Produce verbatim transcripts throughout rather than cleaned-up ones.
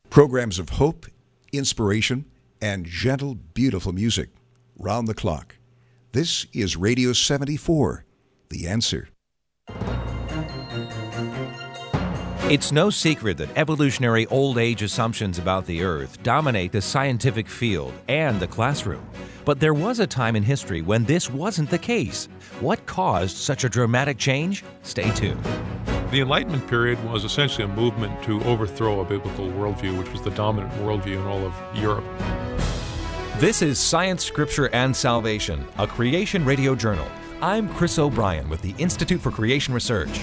Programs of hope, inspiration, and gentle, beautiful music round the clock. This is Radio seventy-four, The Answer. It's no secret that evolutionary old age assumptions about the Earth dominate the scientific field and the classroom. But there was a time in history when this wasn't the case. What caused such a dramatic change? Stay tuned. The Enlightenment period was essentially a movement to overthrow a biblical worldview, which was the dominant worldview in all of Europe. This is Science, Scripture, and Salvation, a Creation Radio Journal. I'm Chris O'Brien with the Institute for Creation Research.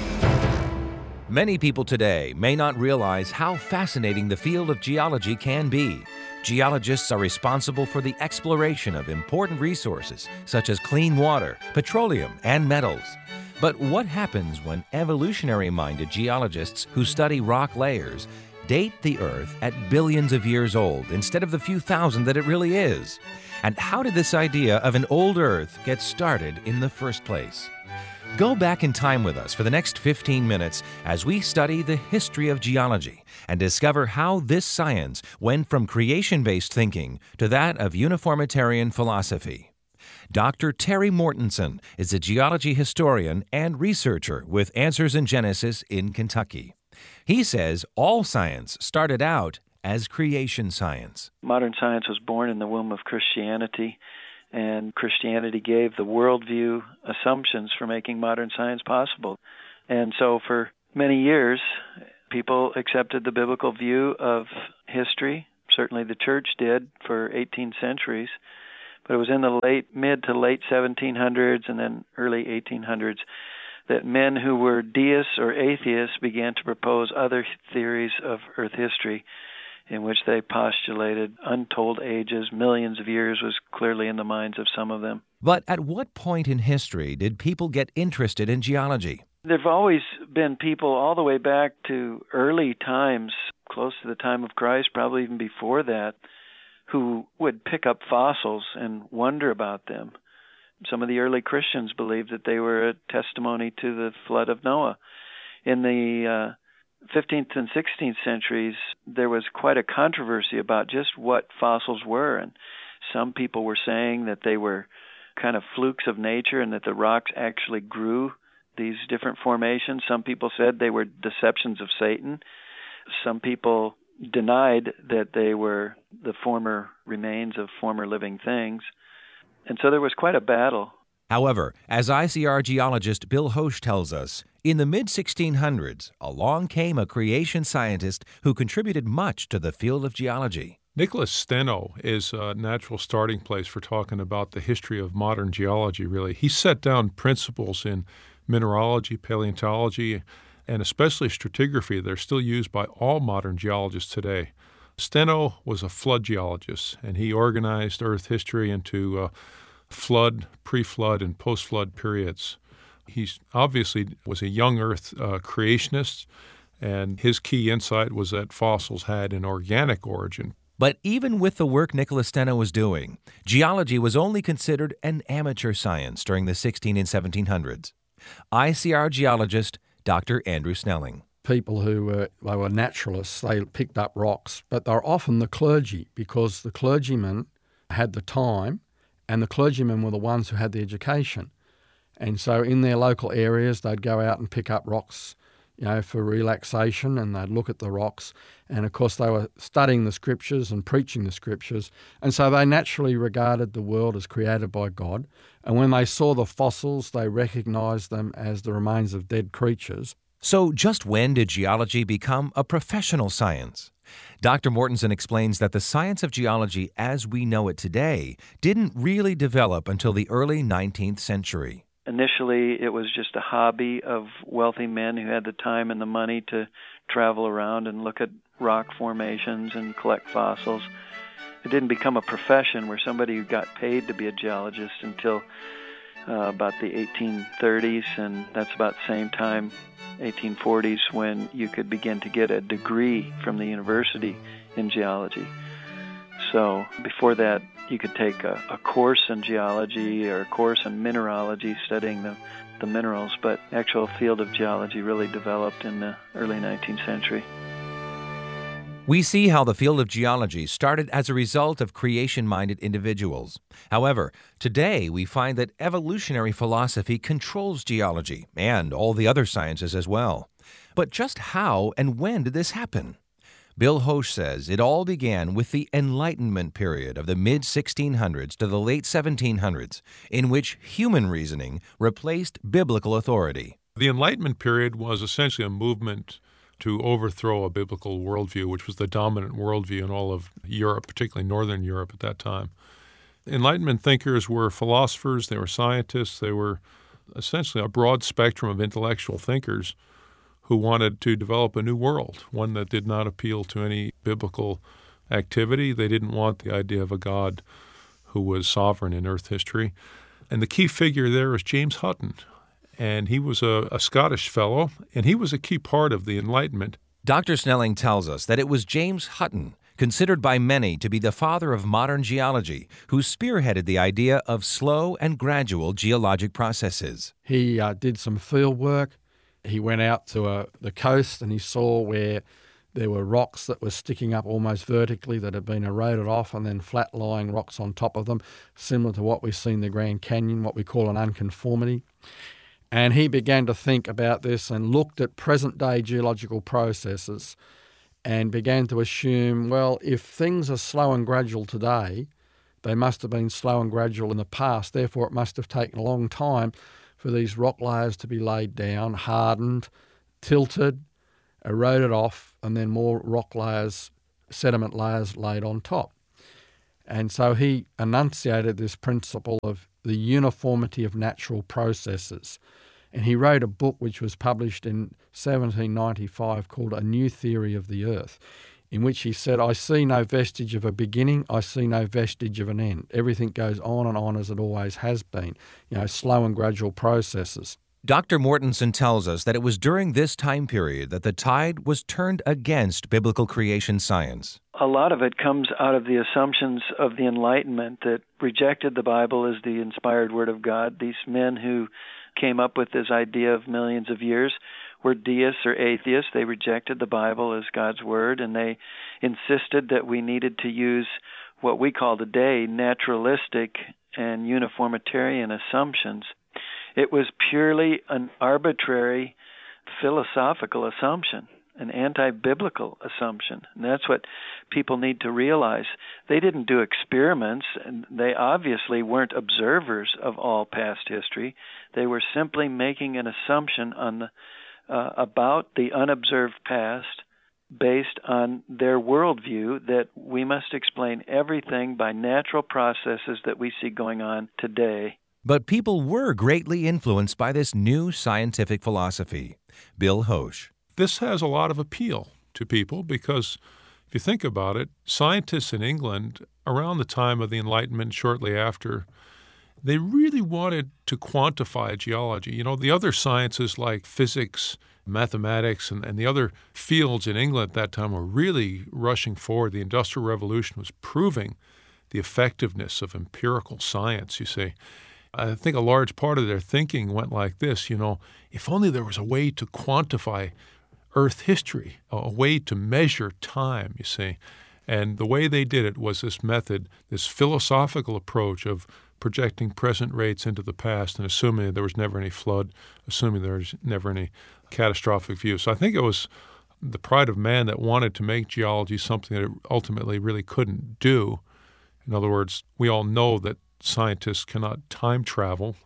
Many people today may not realize how fascinating the field of geology can be. Geologists are responsible for the exploration of important resources such as clean water, petroleum, and metals. But what happens when evolutionary-minded geologists who study rock layers date the Earth at billions of years old instead of the few thousand that it really is? And how did this idea of an old Earth get started in the first place? Go back in time with us for the next fifteen minutes as we study the history of geology and discover how this science went from creation-based thinking to that of uniformitarian philosophy. Doctor Terry Mortensen is a geology historian and researcher with Answers in Genesis in Kentucky. He says all science started out as creation science. Modern science was born in the womb of Christianity, and Christianity gave the worldview assumptions for making modern science possible. And so for many years, people accepted the biblical view of history. Certainly the church did for eighteen centuries. But it was in the late, mid to late seventeen hundreds and then early eighteen hundreds that men who were deists or atheists began to propose other theories of Earth history, in which they postulated untold ages. Millions of years was clearly in the minds of some of them. But at what point in history did people get interested in geology? There have always been people all the way back to early times, close to the time of Christ, probably even before that, who would pick up fossils and wonder about them. Some of the early Christians believed that they were a testimony to the flood of Noah. In the uh, fifteenth and sixteenth centuries, there was quite a controversy about just what fossils were, and some people were saying that they were kind of flukes of nature and that the rocks actually grew these different formations. Some people said they were deceptions of Satan. Some people denied that they were the former remains of former living things. And so there was quite a battle. However, as I C R geologist Bill Hosch tells us, in the mid sixteen hundreds, along came a creation scientist who contributed much to the field of geology. Nicholas Steno is a natural starting place for talking about the history of modern geology, really. He set down principles in mineralogy, paleontology, and especially stratigraphy that are still used by all modern geologists today. Steno was a flood geologist, and he organized Earth history into uh, flood, pre-flood, and post-flood periods. He obviously was a young Earth uh, creationist, and his key insight was that fossils had an organic origin. But even with the work Nicholas Steno was doing, geology was only considered an amateur science during the sixteen and seventeen hundreds. I C R geologist Doctor Andrew Snelling. People who were, they were naturalists, they picked up rocks, but they're often the clergy because the clergymen had the time and the clergymen were the ones who had the education. And so in their local areas, they'd go out and pick up rocks, you know, for relaxation, and they'd look at the rocks. And of course, they were studying the scriptures and preaching the scriptures. And so they naturally regarded the world as created by God. And when they saw the fossils, they recognized them as the remains of dead creatures. So just when did geology become a professional science? Doctor Mortensen explains that the science of geology as we know it today didn't really develop until the early nineteenth century. Initially, it was just a hobby of wealthy men who had the time and the money to travel around and look at rock formations and collect fossils. It didn't become a profession where somebody who got paid to be a geologist until uh, about the eighteen thirties, and that's about the same time, eighteen forties, when you could begin to get a degree from the university in geology. So before that, you could take a, a course in geology or a course in mineralogy, studying the, the minerals, but the actual field of geology really developed in the early nineteenth century. We see how the field of geology started as a result of creation-minded individuals. However, today we find that evolutionary philosophy controls geology and all the other sciences as well. But just how and when did this happen? Bill Hosch says it all began with the Enlightenment period of the mid sixteen hundreds to the late seventeen hundreds, in which human reasoning replaced biblical authority. The Enlightenment period was essentially a movement to overthrow a biblical worldview, which was the dominant worldview in all of Europe, particularly Northern Europe at that time. Enlightenment thinkers were philosophers, they were scientists, they were essentially a broad spectrum of intellectual thinkers who wanted to develop a new world, one that did not appeal to any biblical activity. They didn't want the idea of a God who was sovereign in earth history. And the key figure there is James Hutton. And he was a, a Scottish fellow, and he was a key part of the Enlightenment. Doctor Snelling tells us that it was James Hutton, considered by many to be the father of modern geology, who spearheaded the idea of slow and gradual geologic processes. He uh, did some field work. He went out to uh, the coast and he saw where there were rocks that were sticking up almost vertically that had been eroded off, and then flat-lying rocks on top of them, similar to what we see in the Grand Canyon, what we call an unconformity. And he began to think about this and looked at present-day geological processes and began to assume, well, if things are slow and gradual today, they must have been slow and gradual in the past. Therefore, it must have taken a long time for these rock layers to be laid down, hardened, tilted, eroded off, and then more rock layers, sediment layers laid on top. And so he enunciated this principle of the uniformity of natural processes. And he wrote a book which was published in seventeen ninety-five called A New Theory of the Earth, in which he said, I see no vestige of a beginning, I see no vestige of an end. Everything goes on and on as it always has been, you know, slow and gradual processes. Doctor Mortensen tells us that it was during this time period that the tide was turned against biblical creation science. A lot of it comes out of the assumptions of the Enlightenment that rejected the Bible as the inspired Word of God. These men who came up with this idea of millions of years were deists or atheists. They rejected the Bible as God's Word, and they insisted that we needed to use what we call today naturalistic and uniformitarian assumptions. It was purely an arbitrary philosophical assumption, an anti-biblical assumption. And that's what people need to realize. They didn't do experiments, and they obviously weren't observers of all past history. They were simply making an assumption on the, uh, about the unobserved past based on their worldview that we must explain everything by natural processes that we see going on today. But people were greatly influenced by this new scientific philosophy. Bill Hosch. This has a lot of appeal to people because, if you think about it, scientists in England around the time of the Enlightenment, shortly after, they really wanted to quantify geology. You know, the other sciences like physics, mathematics, and, and the other fields in England at that time were really rushing forward. The Industrial Revolution was proving the effectiveness of empirical science, you see. I think a large part of their thinking went like this, you know, if only there was a way to quantify Earth history, a way to measure time, you see. And the way they did it was this method, this philosophical approach of projecting present rates into the past and assuming there was never any flood, assuming there was never any catastrophic view. So I think it was the pride of man that wanted to make geology something that it ultimately really couldn't do. In other words, we all know that scientists cannot time travel,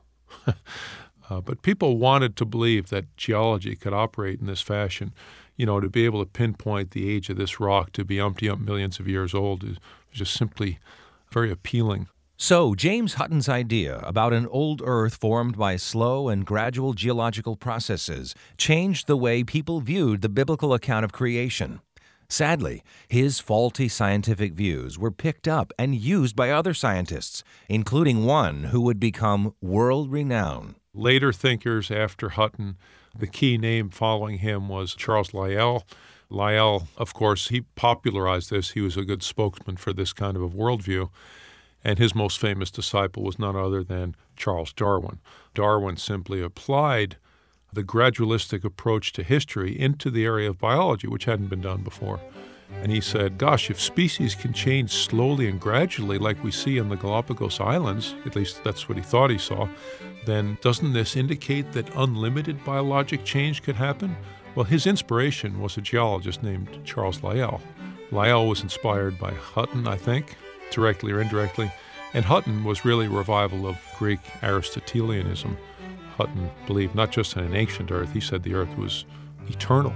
uh, but people wanted to believe that geology could operate in this fashion. You know, to be able to pinpoint the age of this rock to be umpty-ump millions of years old is just simply very appealing. So, James Hutton's idea about an old Earth formed by slow and gradual geological processes changed the way people viewed the biblical account of creation. Sadly, his faulty scientific views were picked up and used by other scientists, including one who would become world-renowned. Later thinkers after Hutton, the key name following him was Charles Lyell. Lyell, of course, he popularized this. He was a good spokesman for this kind of a worldview. And his most famous disciple was none other than Charles Darwin. Darwin simply applied the gradualistic approach to history into the area of biology, which hadn't been done before. And he said, gosh, if species can change slowly and gradually like we see on the Galapagos Islands, at least that's what he thought he saw, then doesn't this indicate that unlimited biologic change could happen? Well, his inspiration was a geologist named Charles Lyell. Lyell was inspired by Hutton, I think, directly or indirectly, and Hutton was really a revival of Greek Aristotelianism. Hutton believed not just in an ancient earth, he said the earth was eternal.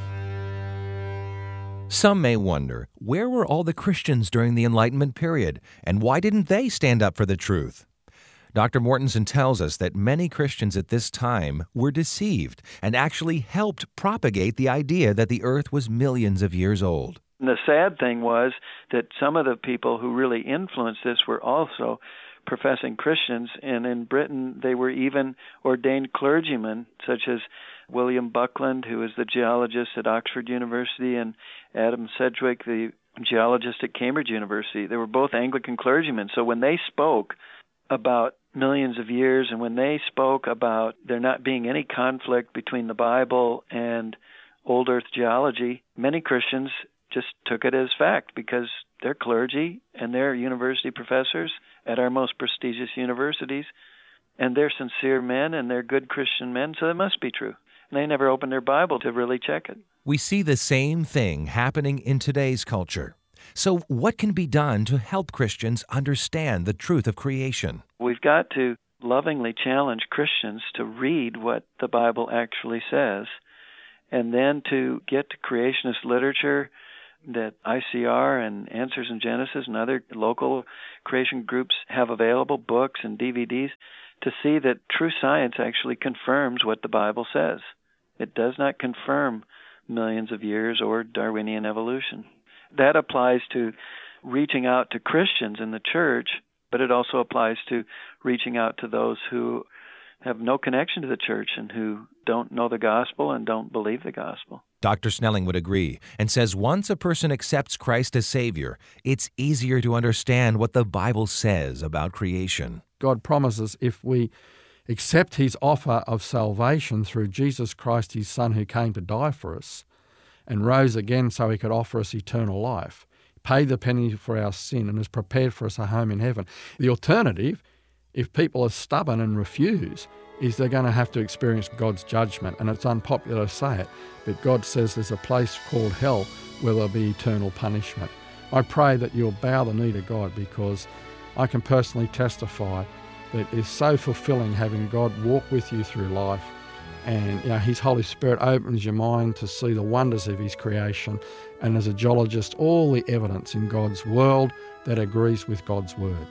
Some may wonder, where were all the Christians during the Enlightenment period, and why didn't they stand up for the truth? Doctor Mortensen tells us that many Christians at this time were deceived and actually helped propagate the idea that the earth was millions of years old. And the sad thing was that some of the people who really influenced this were also professing Christians, and in Britain they were even ordained clergymen, such as William Buckland, who was the geologist at Oxford University, and Adam Sedgwick, the geologist at Cambridge University. They were both Anglican clergymen. So when they spoke about millions of years, and when they spoke about there not being any conflict between the Bible and old earth geology, many Christians just took it as fact because they're clergy and they're university professors at our most prestigious universities, and they're sincere men and they're good Christian men, so it must be true. And they never opened their Bible to really check it. We see the same thing happening in today's culture. So what can be done to help Christians understand the truth of creation? We've got to lovingly challenge Christians to read what the Bible actually says, and then to get to creationist literature that I C R and Answers in Genesis and other local creation groups have available, books and D V Ds, to see that true science actually confirms what the Bible says. It does not confirm millions of years or Darwinian evolution. That applies to reaching out to Christians in the church, but it also applies to reaching out to those who have no connection to the church and who don't know the gospel and don't believe the gospel. Doctor Snelling would agree and says once a person accepts Christ as Savior, it's easier to understand what the Bible says about creation. God promises if we accept his offer of salvation through Jesus Christ, his Son, who came to die for us and rose again so he could offer us eternal life, paid the penalty for our sin and has prepared for us a home in heaven. The alternative, if people are stubborn and refuse, is they're going to have to experience God's judgment. And it's unpopular to say it, but God says there's a place called hell where there'll be eternal punishment. I pray that you'll bow the knee to God, because I can personally testify that it's so fulfilling having God walk with you through life, and you know, his Holy Spirit opens your mind to see the wonders of his creation, and as a geologist, all the evidence in God's world that agrees with God's word.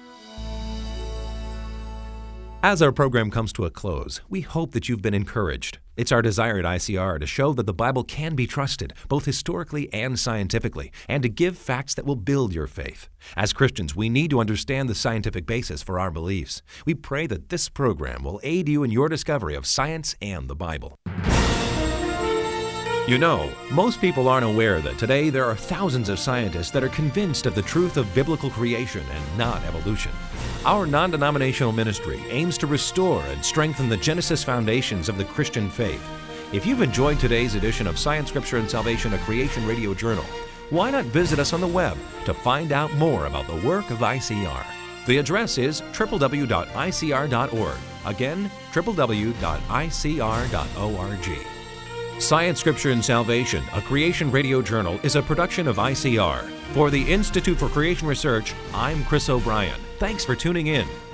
As our program comes to a close, we hope that you've been encouraged. It's our desire at I C R to show that the Bible can be trusted, both historically and scientifically, and to give facts that will build your faith. As Christians, we need to understand the scientific basis for our beliefs. We pray that this program will aid you in your discovery of science and the Bible. You know, most people aren't aware that today there are thousands of scientists that are convinced of the truth of biblical creation and not evolution. Our non-denominational ministry aims to restore and strengthen the Genesis foundations of the Christian faith. If you've enjoyed today's edition of Science, Scripture, and Salvation, a Creation Radio Journal, why not visit us on the web to find out more about the work of I C R? The address is w w w dot i c r dot org. Again, w w w dot i c r dot org. Science, Scripture, and Salvation, a Creation Radio Journal, is a production of I C R. For the Institute for Creation Research, I'm Chris O'Brien. Thanks for tuning in.